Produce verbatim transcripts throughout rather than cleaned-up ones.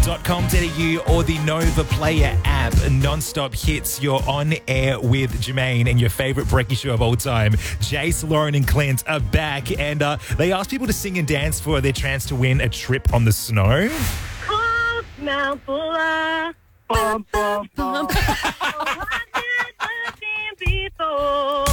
dot com dot a u or the Nova Player app. Non-stop hits. You're on air with Jermaine and your favourite breaking show of all time. Jace, Lauren and Clint are back, and uh, they asked people to sing and dance for their chance to win a trip on the snow. Oh, Mount Buller. Bum, bum, bum. Oh, I did nothing before.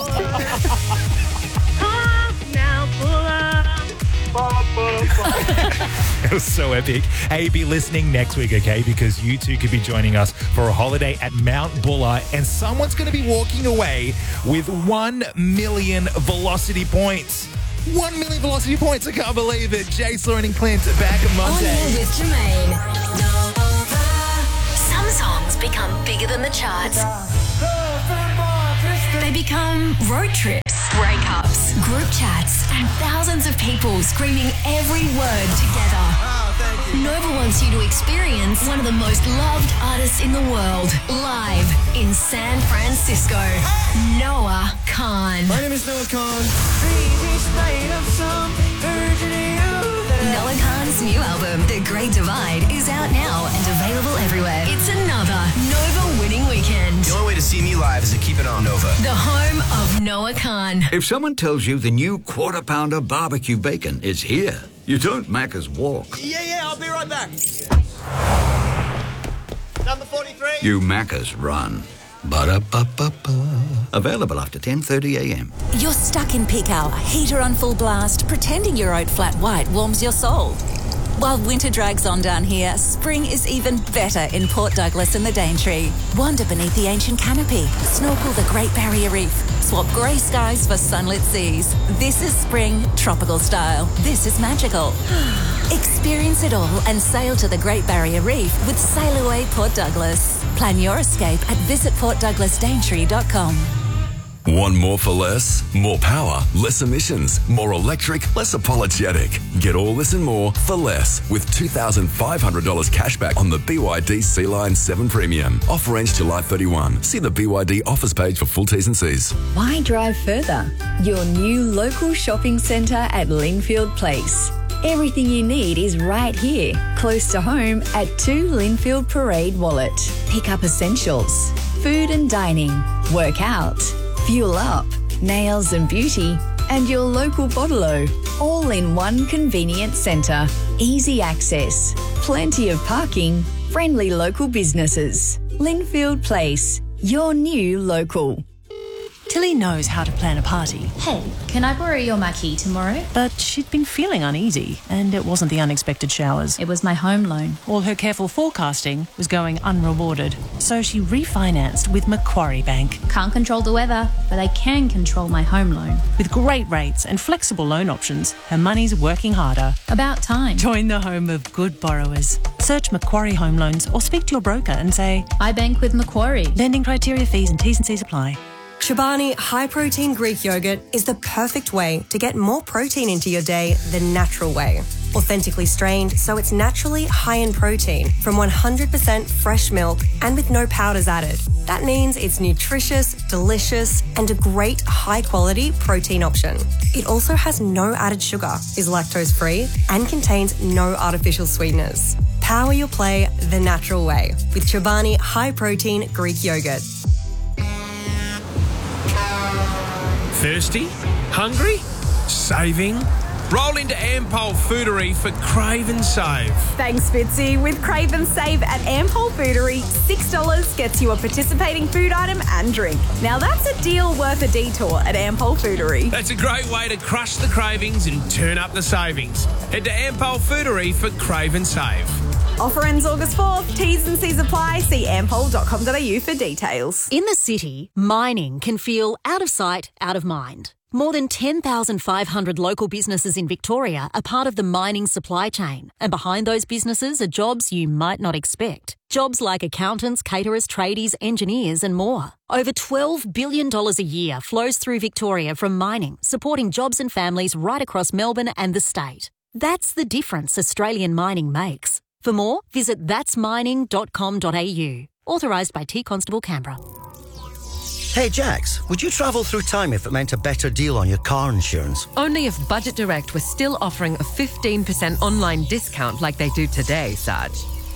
Oh, Mount Buller. Bum, bum, bum. It was so epic. Hey, be listening next week, okay? Because you two could be joining us for a holiday at Mount Buller, and someone's going to be walking away with one million velocity points. One million velocity points. I can't believe it. Jace, Lauren and Clint back on Monday. On air with Jermaine. Some songs become bigger than the charts. They become road trips, breakups, group chats, and thousands of people screaming every word together. Nova wants you to experience one of the most loved artists in the world live in San Francisco. Noah Kahan. My name is Noah Kahan. Noah Kahan's new album, The Great Divide, is out now and available everywhere. It's another Nova winning weekend. The only way to see me live is to keep it on Nova. The home of Noah Kahan. If someone tells you the new Quarter Pounder barbecue bacon is here, you don't Macca's walk. Yeah, yeah, I'll be right back. Number forty-three. You Macca's run. Ba-da-ba-ba-ba. Available after ten thirty a m. You're stuck in peak hour, heater on full blast, pretending your oat flat white warms your soul. While winter drags on down here, spring is even better in Port Douglas and the Daintree. Wander beneath the ancient canopy, snorkel the Great Barrier Reef, swap grey skies for sunlit seas. This is spring, tropical style. This is magical. Experience it all and sail to the Great Barrier Reef with Sail Away Port Douglas. Plan your escape at visit port douglas daintree dot com. Want more for less? More power, less emissions, more electric, less apologetic. Get all this and more for less with two thousand five hundred dollars cash back on the B Y D Sea Line seven Premium. Offer ends July thirty-first. See the B Y D offers page for full T's and C's. Why drive further? Your new local shopping centre at Linfield Place. Everything you need is right here, close to home at two Linfield Parade Wallet. Pick up essentials, food and dining, work out, fuel up, nails and beauty, and your local bottle-o, all in one convenient centre. Easy access, plenty of parking, friendly local businesses. Linfield Place, your new local. Tilly knows how to plan a party. Hey, can I borrow your marquee tomorrow? But she'd been feeling uneasy, and it wasn't the unexpected showers. It was my home loan. All her careful forecasting was going unrewarded, so she refinanced with Macquarie Bank. Can't control the weather, but I can control my home loan. With great rates and flexible loan options, her money's working harder. About time. Join the home of good borrowers. Search Macquarie Home Loans or speak to your broker and say, I bank with Macquarie. Lending criteria, fees and T's and C's apply. Chobani high-protein Greek yogurt is the perfect way to get more protein into your day the natural way. Authentically strained, so it's naturally high in protein from one hundred percent fresh milk and with no powders added. That means it's nutritious, delicious, and a great high-quality protein option. It also has no added sugar, is lactose-free, and contains no artificial sweeteners. Power your play the natural way with Chobani high-protein Greek yogurt. Thirsty? Hungry? Saving? Roll into Ampol Foodery for Crave and Save. Thanks, Fitzy. With Crave and Save at Ampol Foodery, six dollars gets you a participating food item and drink. Now that's a deal worth a detour at Ampol Foodery. That's a great way to crush the cravings and turn up the savings. Head to Ampol Foodery for Crave and Save. Offer ends August fourth. T's and C's apply. See ampol dot com dot a u for details. In the city, mining can feel out of sight, out of mind. More than ten thousand five hundred local businesses in Victoria are part of the mining supply chain. And behind those businesses are jobs you might not expect. Jobs like accountants, caterers, tradies, engineers and more. Over twelve billion dollars a year flows through Victoria from mining, supporting jobs and families right across Melbourne and the state. That's the difference Australian mining makes. For more, visit thats mining dot com dot a u. Authorised by T Constable Canberra. Hey Jax, would you travel through time if it meant a better deal on your car insurance? Only if Budget Direct was still offering a fifteen percent online discount like they do today, Sarge.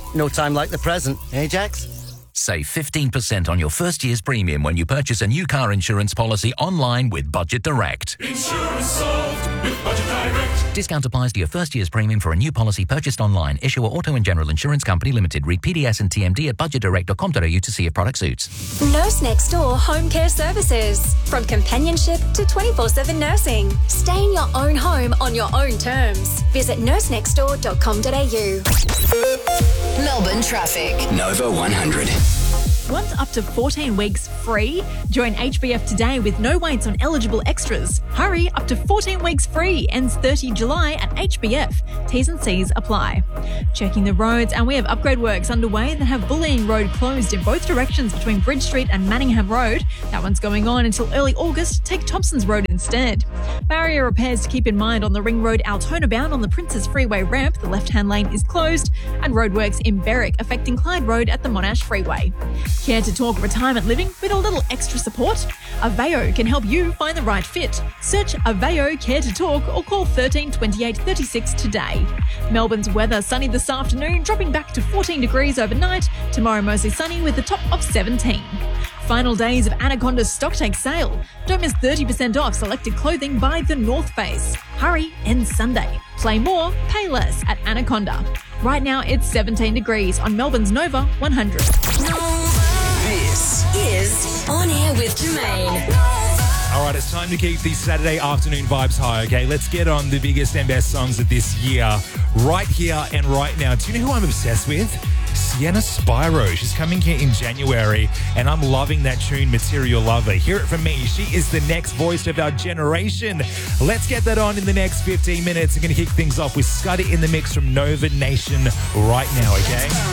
No time like the present. Hey, Jax? Save fifteen percent on your first year's premium when you purchase a new car insurance policy online with Budget Direct. Insurance solved with Budget Direct. Discount applies to your first year's premium for a new policy purchased online. Issuer Auto and General Insurance Company Limited. Read P D S and T M D at budget direct dot com dot a u to see if product suits. Nurse Next Door Home Care Services. From companionship to twenty-four seven nursing. Stay in your own home on your own terms. Visit nurse next door dot com dot a u. Melbourne traffic. Nova one hundred. Want up to fourteen weeks free? Join H B F today with no waits on eligible extras. Hurry, up to fourteen weeks free. Ends thirtieth of July at H B F. T's and C's apply. Checking the roads, and we have upgrade works underway that have Bullying Road closed in both directions between Bridge Street and Manningham Road. That one's going on until early August. Take Thompson's Road instead. Barrier repairs to keep in mind on the Ring Road Altona bound on the Princes Freeway ramp. The left-hand lane is closed. And roadworks in Berwick affecting Clyde Road at the Monash Freeway. Care to talk retirement living with a little extra support? Aveo can help you find the right fit. Search Aveo Care to Talk or call thirteen twenty-eight thirty-six today. Melbourne's weather sunny this afternoon, dropping back to fourteen degrees overnight. Tomorrow mostly sunny with a top of seventeen. Final days of Anaconda's Stocktake sale. Don't miss thirty percent off selected clothing by The North Face. Hurry, ends Sunday. Play more, pay less at Anaconda. Right now it's seventeen degrees on Melbourne's Nova one hundred. This is On Air with Jermaine. All right, it's time to keep these Saturday afternoon vibes high, okay? Let's get on the biggest and best songs of this year, right here and right now. Do you know who I'm obsessed with? Sienna Spyro. She's coming here in January, and I'm loving that tune, Material Lover. Hear it from me. She is the next voice of our generation. Let's get that on in the next fifteen minutes. I'm going to kick things off with Scuddy in the mix from Nova Nation right now, okay?